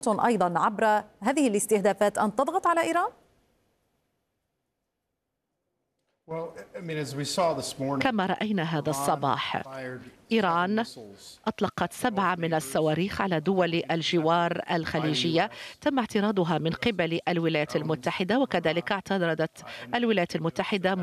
أيضا عبر هذه الاستهدافات أن تضغط على إيران؟ كما رأينا هذا الصباح، إيران أطلقت 7 من الصواريخ على دول الجوار الخليجية. تم اعتراضها من قبل الولايات المتحدة، وكذلك اعترضت الولايات المتحدة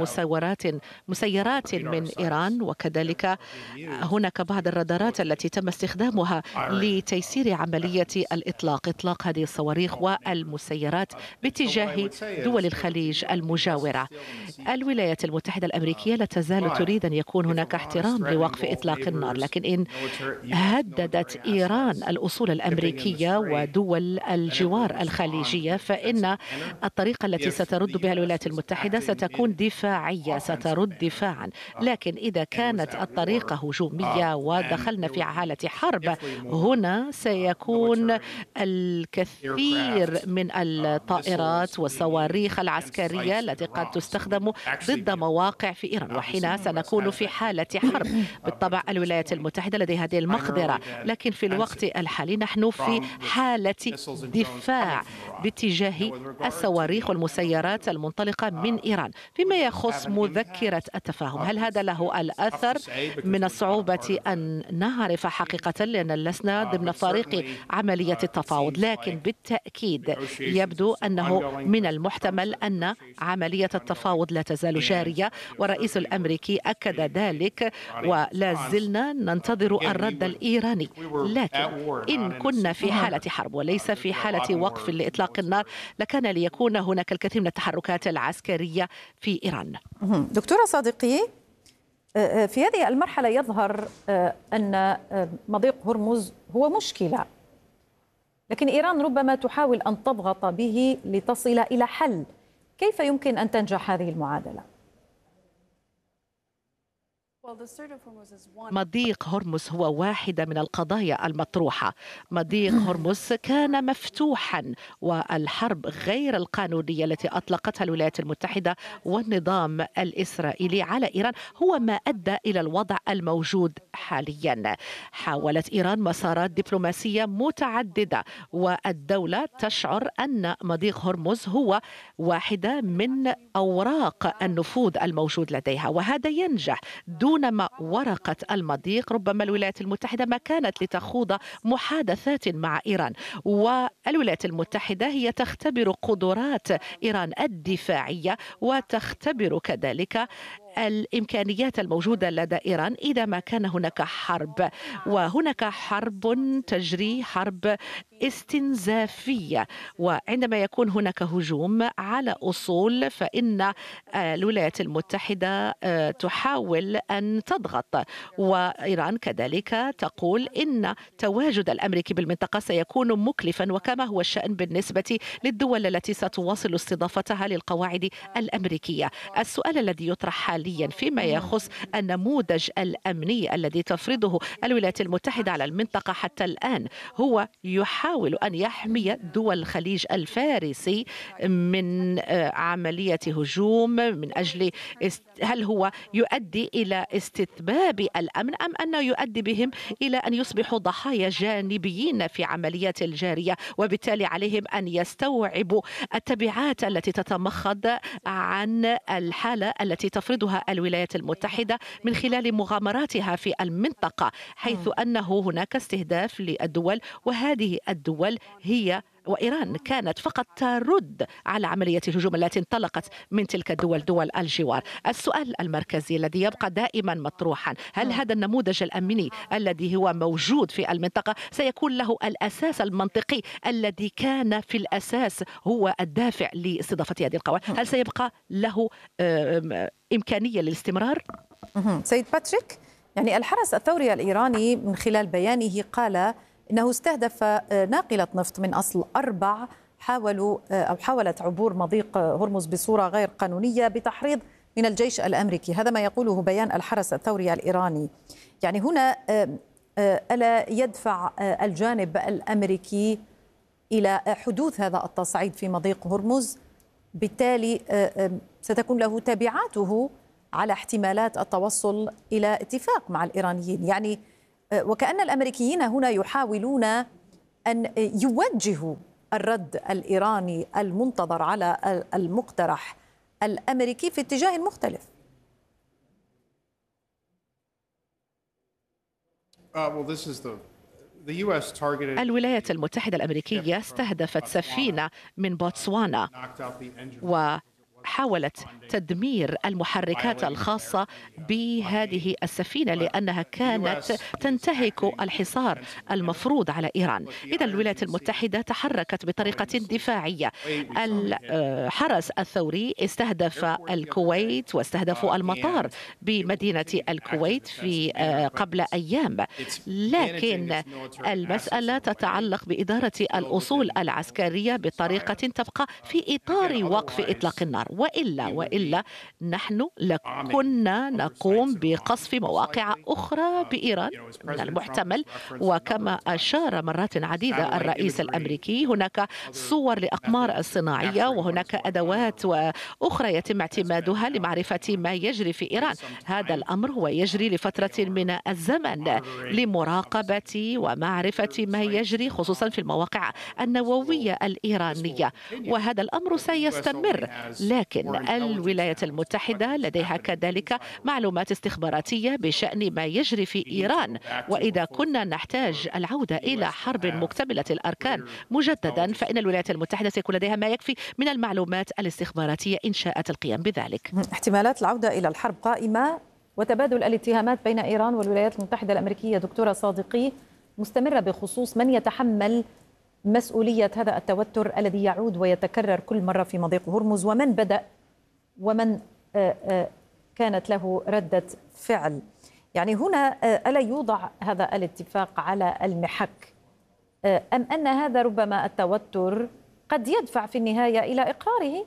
مسيرات من إيران، وكذلك هناك بعض الرادارات التي تم استخدامها لتيسير عملية إطلاق هذه الصواريخ والمسيرات باتجاه دول الخليج المجاورة. الولايات المتحدة الأمريكية لا تزال تريد أن يكون هناك احترام لوقف إطلاق النار، لكن إن هددت إيران الأصول الأمريكية ودول الجوار الخليجية فإن الطريقة التي سترد بها الولايات المتحدة ستكون دفاعية، سترد دفاعا. لكن إذا كانت الطريقة هجومية ودخلنا في حالة حرب، هنا سيكون الكثير من الطائرات والصواريخ العسكرية التي قد تستخدم ضد مواقع في إيران، وحينها سنكون في حالة حرب. بالطبع الولايات المتحدة لديها هذه المقدرة، لكن في الوقت الحالي نحن في حالة دفاع باتجاه الصواريخ والمسيرات المنطلقة من إيران. فيما يخص مذكرة التفاهم، هل هذا له الأثر؟ من الصعوبة أن نعرف حقيقة، لأن لسنا ضمن فريق عملية التفاوض، لكن بالتأكيد يبدو أنه من المحتمل أن عملية التفاوض لا تزال جارية، والرئيس الأمريكي أكد ذلك، ولا زلنا ننتظر الرد الإيراني. لكن إن كنا في حالة حرب وليس في حالة وقف لإطلاق النار، لكان ليكون هناك الكثير من التحركات العسكرية في إيران. دكتورة صادقي، في هذه المرحلة يظهر أن مضيق هرمز هو مشكلة، لكن إيران ربما تحاول أن تضغط به لتصل إلى حل. كيف يمكن أن تنجح هذه المعادلة؟ مضيق هرمز هو واحدة من القضايا المطروحة. مضيق هرمز كان مفتوحا، والحرب غير القانونية التي أطلقتها الولايات المتحدة والنظام الإسرائيلي على إيران هو ما أدى إلى الوضع الموجود حاليا. حاولت إيران مسارات دبلوماسية متعددة، والدولة تشعر أن مضيق هرمز هو واحدة من أوراق النفوذ الموجود لديها، وهذا ينجح. دون ما ورقة المضيق ربما الولايات المتحدة ما كانت لتخوض محادثات مع إيران، والولايات المتحدة هي تختبر قدرات إيران الدفاعية وتختبر كذلك الإمكانيات الموجودة لدى إيران إذا ما كان هناك حرب. وهناك حرب تجري، حرب استنزافية، وعندما يكون هناك هجوم على أصول فإن الولايات المتحدة تحاول أن تضغط، وإيران كذلك تقول إن تواجد الأمريكي بالمنطقة سيكون مكلفا، وكما هو الشأن بالنسبة للدول التي ستواصل استضافتها للقواعد الأمريكية. السؤال الذي يطرح حاليا فيما يخص النموذج الأمني الذي تفرضه الولايات المتحدة على المنطقة حتى الآن، هو يحاول أن يحمي دول الخليج الفارسي من عملية هجوم من أجل هل هو يؤدي إلى استتباب الأمن أم أنه يؤدي بهم إلى أن يصبحوا ضحايا جانبيين في عمليات الجارية، وبالتالي عليهم أن يستوعبوا التبعات التي تتمخض عن الحالة التي تفرضها الولايات المتحدة من خلال مغامراتها في المنطقة، حيث أنه هناك استهداف للدول، وهذه الدول هي وإيران كانت فقط ترد على عملية الهجوم التي انطلقت من تلك الدول، دول الجوار. السؤال المركزي الذي يبقى دائما مطروحا، هل هذا النموذج الأمني الذي هو موجود في المنطقة سيكون له الأساس المنطقي الذي كان في الأساس هو الدافع لاستضافة هذه القواعد؟ هل سيبقى له إمكانية للاستمرار؟ سيد باتريك، يعني الحرس الثوري الإيراني من خلال بيانه قال إنه استهدف ناقلة نفط من أصل 4 حاولت عبور مضيق هرمز بصورة غير قانونية بتحريض من الجيش الأمريكي. هذا ما يقوله بيان الحرس الثوري الإيراني. يعني هنا ألا يدفع الجانب الأمريكي إلى حدوث هذا التصعيد في مضيق هرمز؟ بالتالي ستكون له تبعاته على احتمالات التوصل إلى اتفاق مع الإيرانيين. يعني وكأن الأمريكيين هنا يحاولون أن يوجهوا الرد الإيراني المنتظر على المقترح الأمريكي في اتجاه مختلف؟ الولايات المتحدة الأمريكية استهدفت سفينة من بوتسوانا وحاولت تدمير المحركات الخاصة بهذه السفينة لأنها كانت تنتهك الحصار المفروض على إيران. إذا الولايات المتحدة تحركت بطريقة دفاعية. الحرس الثوري استهدف الكويت واستهدفوا المطار بمدينة الكويت في قبل أيام، لكن المسألة تتعلق بإدارة الأصول العسكرية بطريقة تبقى في إطار وقف إطلاق النار، وإلا نحن لكنا نقوم بقصف مواقع أخرى بإيران من المحتمل. وكما أشار مرات عديدة الرئيس الأمريكي، هناك صور لأقمار الصناعية وهناك أدوات أخرى يتم اعتمادها لمعرفة ما يجري في إيران. هذا الأمر هو يجري لفترة من الزمن لمراقبة ومعرفة ما يجري خصوصا في المواقع النووية الإيرانية، وهذا الأمر سيستمر. لكن الولايات المتحدة لديها كذلك معلومات استخباراتية بشأن ما يجري في إيران، وإذا كنا نحتاج العودة إلى حرب مكتملة الأركان مجددا فإن الولايات المتحدة سيكون لديها ما يكفي من المعلومات الاستخباراتية إن شاءت القيام بذلك. احتمالات العودة إلى الحرب قائمة، وتبادل الاتهامات بين إيران والولايات المتحدة الأمريكية دكتورة صادقي مستمرة بخصوص من يتحمل مسؤولية هذا التوتر الذي يعود ويتكرر كل مرة في مضيق هرمز، ومن بدأ ومن كانت له ردة فعل. يعني هنا ألا يوضع هذا الاتفاق على المحك، أم أن هذا ربما التوتر قد يدفع في النهاية إلى إقراره؟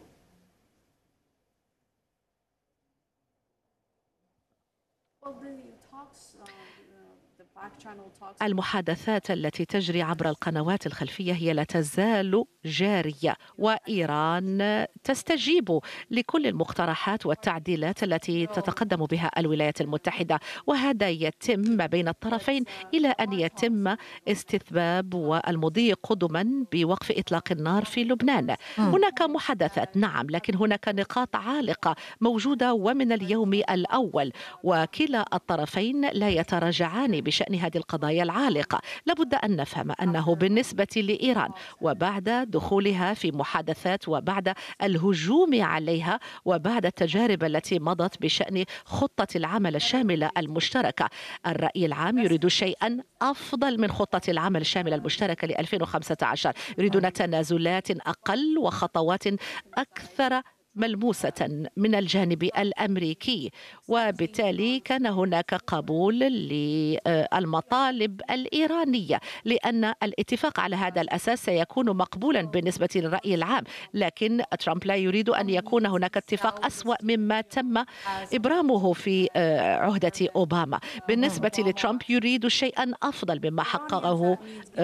المحادثات التي تجري عبر القنوات الخلفية هي لا تزال جارية، وإيران تستجيب لكل المقترحات والتعديلات التي تتقدم بها الولايات المتحدة، وهذا يتم ما بين الطرفين إلى أن يتم استتباب والمضي قدما بوقف إطلاق النار في لبنان. هناك محادثات نعم، لكن هناك نقاط عالقة موجودة ومن اليوم الأول، وكلا الطرفين لا يتراجعان بشأن هذه القضايا العالقة. لابد أن نفهم أنه بالنسبة لإيران وبعد دخولها في محادثات وبعد الهجوم عليها وبعد التجارب التي مضت بشأن خطة العمل الشاملة المشتركة، الرأي العام يريد شيئا أفضل من خطة العمل الشاملة المشتركة ل 2015. يريدون تنازلات أقل وخطوات أكثر ملموسة من الجانب الأمريكي، وبالتالي كان هناك قبول للمطالب الإيرانية لأن الاتفاق على هذا الأساس سيكون مقبولا بالنسبة للرأي العام. لكن ترامب لا يريد أن يكون هناك اتفاق أسوأ مما تم إبرامه في عهدة أوباما. بالنسبة لترامب يريد شيئا أفضل مما حققه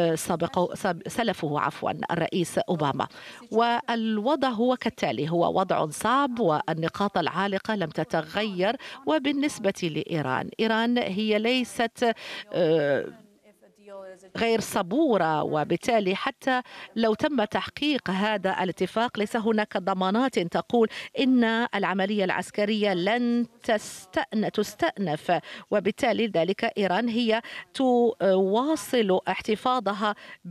سلفه الرئيس أوباما، والوضع هو كالتالي: هو وضع صعب والنقاط العالقة لم تتغير. وبالنسبة لإيران، إيران هي ليست غير صبورة، وبالتالي حتى لو تم تحقيق هذا الاتفاق ليس هناك ضمانات تقول إن العملية العسكرية لن تستأنف، وبالتالي ذلك إيران هي تواصل احتفاظها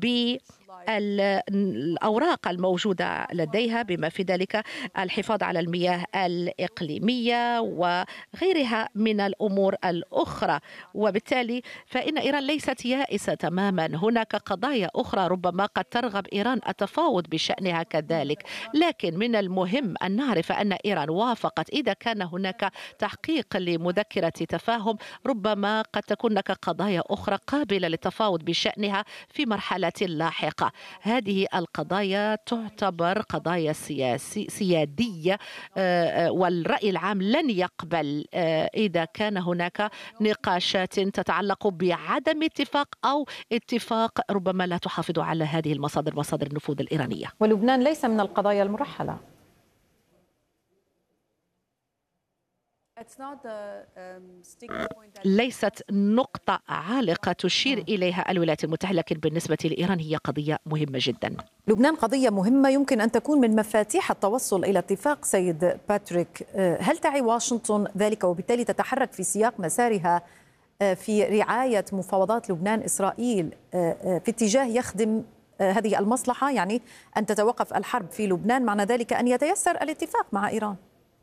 بالأوراق الموجودة لديها بما في ذلك الحفاظ على المياه الإقليمية وغيرها من الأمور الأخرى. وبالتالي فإن إيران ليست يائسة تماما. هناك قضايا أخرى ربما قد ترغب إيران التفاوض بشأنها كذلك، لكن من المهم أن نعرف أن إيران وافقت. إذا كان هناك تحقيق لمذكرة تفاهم ربما قد تكون هناك قضايا أخرى قابلة للتفاوض بشأنها في مرحلة لاحقة. هذه القضايا تعتبر قضايا سيادية، والرأي العام لن يقبل إذا كان هناك نقاشات تتعلق بعدم اتفاق أو اتفاق ربما لا تحافظ على هذه المصادر، مصادر النفوذ الإيرانية. ولبنان ليس من القضايا المرحلة. ليست نقطة عالقة تشير إليها الولايات المتحدة، لكن بالنسبة لإيران هي قضية مهمة جدا. لبنان قضية مهمة يمكن أن تكون من مفاتيح التوصل إلى اتفاق. سيد باتريك، هل تعي واشنطن ذلك وبالتالي تتحرك في سياق مسارها في رعاية مفاوضات لبنان إسرائيل في اتجاه يخدم هذه المصلحة، يعني أن تتوقف الحرب في لبنان، معنى ذلك أن يتيسر الاتفاق مع إيران؟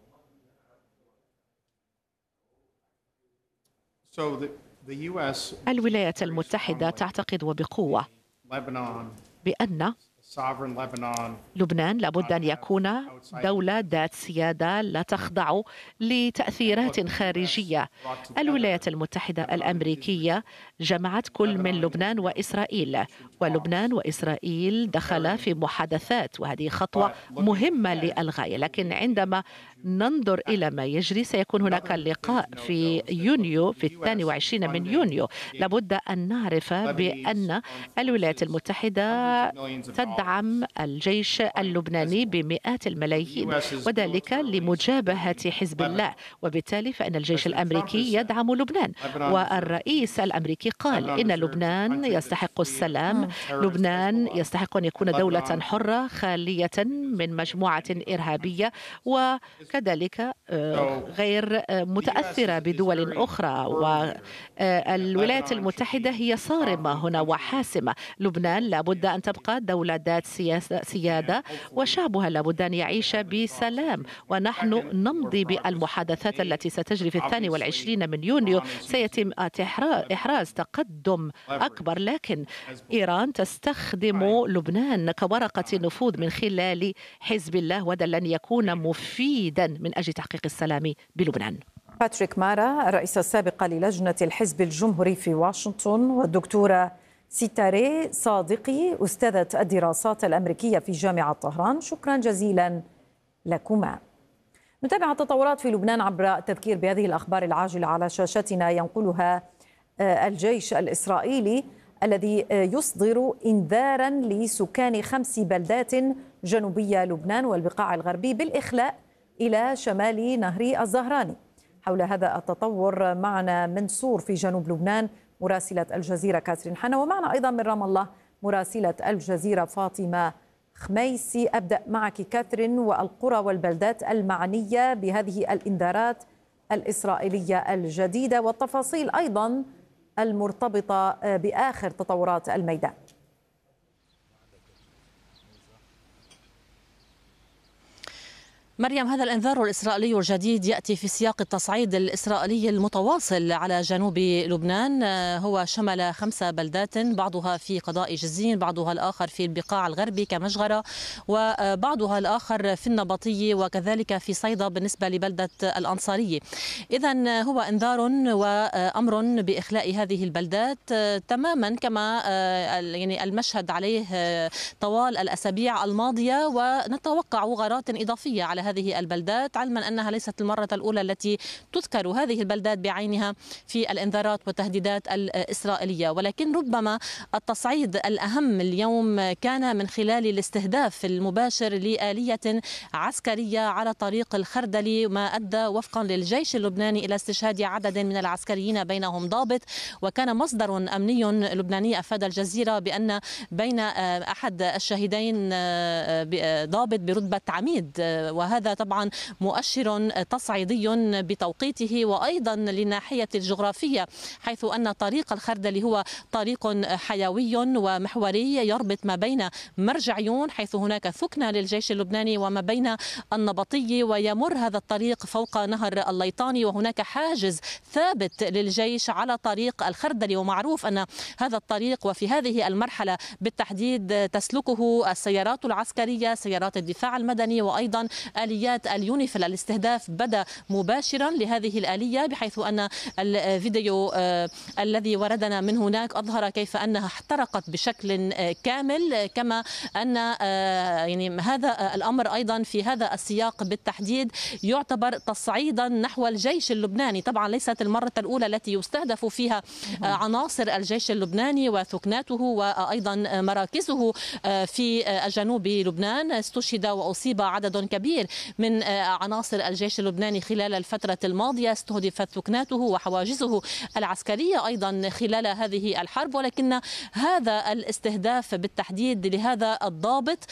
الولايات المتحدة تعتقد وبقوة بأن لبنان لابد أن يكون دولة ذات سيادة لا تخضع لتأثيرات خارجية. الولايات المتحدة الأمريكية جمعت كل من لبنان وإسرائيل، ولبنان وإسرائيل دخلا في محادثات، وهذه خطوة مهمة للغاية. لكن عندما ننظر إلى ما يجري، سيكون هناك اللقاء في يونيو، في 22 من يونيو. لابد أن نعرف بأن الولايات المتحدة تدعم الجيش اللبناني بمئات الملايين، وذلك لمجابهة حزب الله، وبالتالي فإن الجيش الأمريكي يدعم لبنان. والرئيس الأمريكي قال إن لبنان يستحق السلام، لبنان يستحق أن يكون دولة حرة خالية من مجموعة إرهابية وكذلك غير متأثرة بدول أخرى. والولايات المتحدة هي صارمة هنا وحاسمة. لبنان لابد أن تبقى دولة ذات سيادة، وشعبها لابد أن يعيش بسلام. ونحن نمضي بالمحادثات التي ستجري في 22 من يونيو. سيتم إحراز تقدم أكبر، لكن إيران تستخدم لبنان كورقة نفوذ من خلال حزب الله، وهذا لن يكون مفيدا من أجل تحقيق السلام بلبنان. باتريك مارا، الرئيس السابق للجنة الحزب الجمهوري في واشنطن، والدكتورة سيتاري صادقي، أستاذة الدراسات الأمريكية في جامعة طهران، شكرا جزيلا لكما. نتابع التطورات في لبنان عبر التذكير بهذه الأخبار العاجلة على شاشتنا. ينقلها الجيش الإسرائيلي الذي يصدر إنذارا لسكان 5 بلدات جنوبية لبنان والبقاع الغربي بالإخلاء إلى شمال نهر الزهراني. حول هذا التطور معنا من صور في جنوب لبنان مراسلة الجزيرة كاترين حنا، ومعنا أيضا من رام الله مراسلة الجزيرة فاطمة خميسي. أبدأ معك كاترين، والقرى والبلدات المعنية بهذه الإنذارات الإسرائيلية الجديدة والتفاصيل أيضا المرتبطة بآخر تطورات الميدان. مريم، هذا الإنذار الإسرائيلي الجديد يأتي في سياق التصعيد الإسرائيلي المتواصل على جنوب لبنان. هو شمل 5 بلدات، بعضها في قضاء جزين، بعضها الآخر في البقاع الغربي كمجغرة، وبعضها الآخر في النبطية، وكذلك في صيدا بالنسبة لبلدة الأنصارية. إذن هو إنذار وأمر بإخلاء هذه البلدات تماما كما يعني المشهد عليه طوال الأسابيع الماضية، ونتوقع غارات إضافية على هذه البلدات، علما أنها ليست المرة الأولى التي تذكر هذه البلدات بعينها في الإنذارات والتهديدات الإسرائيلية. ولكن ربما التصعيد الأهم اليوم كان من خلال الاستهداف المباشر لآلية عسكرية على طريق الخردلي، ما أدى وفقا للجيش اللبناني إلى استشهاد عدد من العسكريين بينهم ضابط. وكان مصدر أمني لبناني أفاد الجزيرة بأن بين أحد الشهيدين ضابط برتبة عميد، وهذا طبعا مؤشر تصعيدي بتوقيته وأيضا للناحية الجغرافية، حيث أن طريق الخردلي هو طريق حيوي ومحوري يربط ما بين مرجعيون حيث هناك ثكنة للجيش اللبناني وما بين النبطي، ويمر هذا الطريق فوق نهر الليطاني، وهناك حاجز ثابت للجيش على طريق الخردلي. ومعروف أن هذا الطريق وفي هذه المرحلة بالتحديد تسلكه السيارات العسكرية، سيارات الدفاع المدني، وأيضا آليات اليونيفيل. الاستهداف بدأ مباشرا لهذه الآلية، بحيث أن الفيديو الذي وردنا من هناك أظهر كيف أنها احترقت بشكل كامل، كما أن يعني هذا الأمر أيضا في هذا السياق بالتحديد يعتبر تصعيدا نحو الجيش اللبناني. طبعا ليست المرة الأولى التي يستهدف فيها عناصر الجيش اللبناني وثكناته وأيضا مراكزه في جنوب لبنان. استشهد وأصيب عدد كبير من عناصر الجيش اللبناني خلال الفترة الماضية، استهدفت ثكناته وحواجزه العسكرية أيضا خلال هذه الحرب، ولكن هذا الاستهداف بالتحديد لهذا الضابط